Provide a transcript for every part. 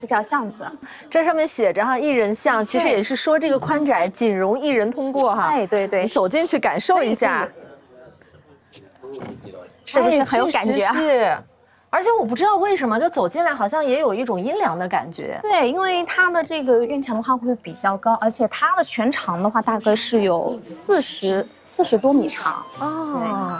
这条巷子， 这上面写着哈一人巷，其实也是说这个宽窄仅容一人通过哈。 哎，对对， 你走进去感受一下， 是不是很有感觉啊？ 是。而且我不知道为什么，就走进来好像也有一种阴凉的感觉。 对，因为它的这个院墙的话会比较高，而且它的全长的话大概是有40多米长。哦。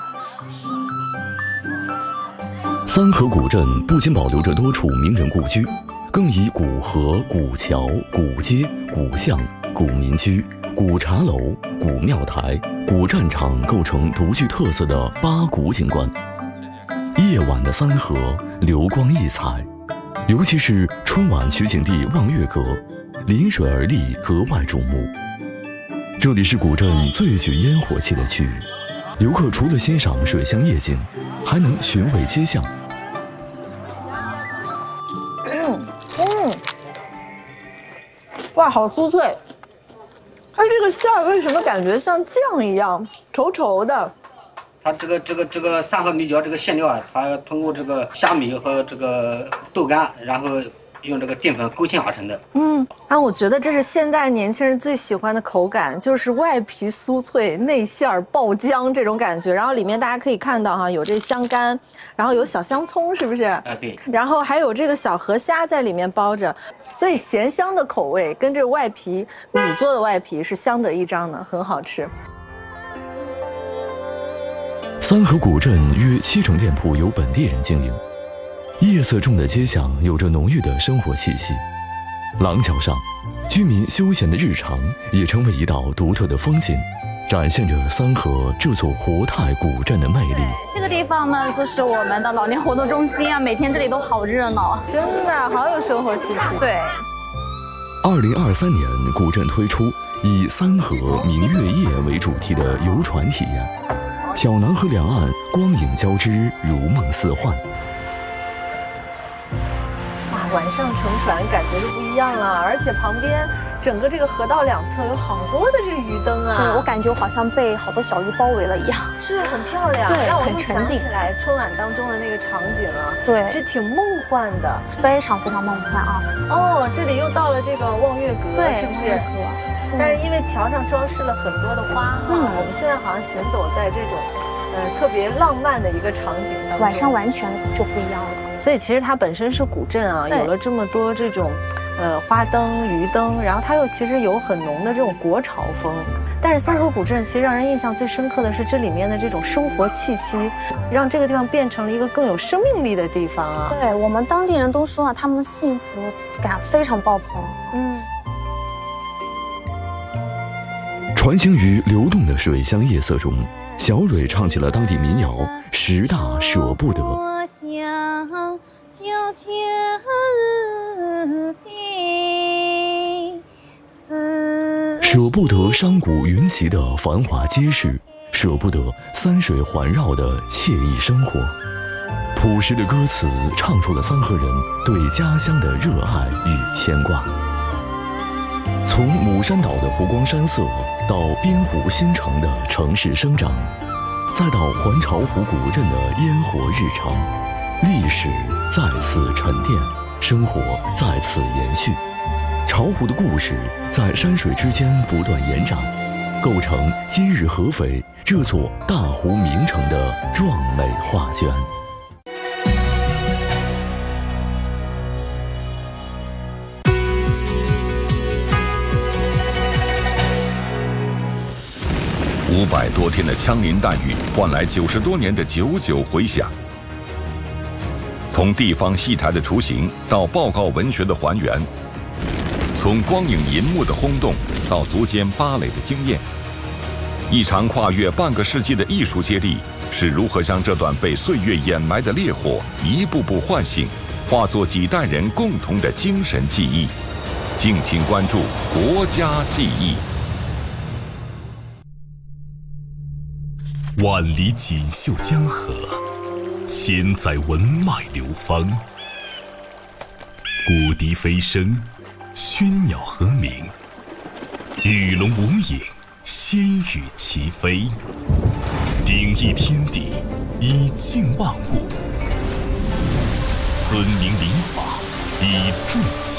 三河古镇不仅保留着多处名人故居，更以古河、古桥、古街、古巷、古民居、古茶楼、古庙台、古战场构成独具特色的八古景观。夜晚的三河流光溢彩，尤其是春晚取景地望月阁，临水而立，格外瞩目。这里是古镇最具烟火气的区域，游客除了欣赏水乡夜景，还能寻味街巷。 哇，好酥脆！它这个馅儿为什么感觉像酱一样，稠稠的？ 它这个三河米饺这个馅料啊，它通过这个虾米和这个豆干，然后用这个淀粉勾芡而成的。 我觉得这是现代年轻人最喜欢的口感，就是外皮酥脆，内馅儿爆浆这种感觉。然后里面大家可以看到哈，有这香干，然后有小香葱，是不是？ 对。 然后还有这个小河虾在里面包着，所以咸香的口味跟这个外皮米做的外皮是相得益彰的，很好吃。 三河古镇约70%店铺由本地人经营，夜色中的街巷有着浓郁的生活气息。廊桥上，居民休闲的日常也成为一道独特的风景，展现着三河这座活态古镇的魅力。 这个地方呢，就是我们的老年活动中心啊，每天这里都好热闹， 真的好有生活气息。 对。 2023年，古镇推出以三河明月夜为主题的游船体验。小南河两岸光影交织，如梦似幻。 哇，晚上乘船感觉就不一样了，而且旁边整个这个河道两侧有好多的这个鱼灯啊。 对，我感觉我好像被好多小鱼包围了一样， 是很漂亮， 对， 让我很沉浸想起来春晚当中的那个场景啊。 对， 其实挺梦幻的， 非常非常梦幻啊。 哦，这里又到了这个望月阁， 对， 是不是？但是因为桥上装饰了很多的花哈，我们现在好像行走在这种，特别浪漫的一个场景当中。 晚上完全就不一样了。 所以其实它本身是古镇啊，有了这么多这种，花灯、鱼灯，然后它又其实有很浓的这种国潮风。但是三河古镇其实让人印象最深刻的是这里面的这种生活气息，让这个地方变成了一个更有生命力的地方啊。 对，我们当地人都说啊，他们的幸福感非常爆棚。 船行于流动的水乡夜色中，小蕊唱起了当地民谣《10大舍不得》。舍不得商贾云集的繁华街市，舍不得三水环绕的惬意生活。朴实的歌词唱出了三河人对家乡的热爱与牵挂。从母山岛的湖光山色，到滨湖新城的城市生长，再到环潮湖古镇的烟火日常，历史再次沉淀，生活再次延续。潮湖的故事在山水之间不断延展，构成今日合肥这座大湖名城的壮美画卷。 500多天的枪林弹雨，换来90多年的久久回响。从地方戏台的雏形到报告文学的还原，从光影银幕的轰动到足尖芭蕾的惊艳，一场跨越半个世纪的艺术接力，是如何将这段被岁月掩埋的烈火一步步唤醒，化作几代人共同的精神记忆？敬请关注国家记忆。 万里锦绣江河，千载文脉流芳。古笛飞声，喧鸟和鸣，鱼龙无影，仙羽齐飞。鼎益天地，以敬万物；尊明礼法，以重器。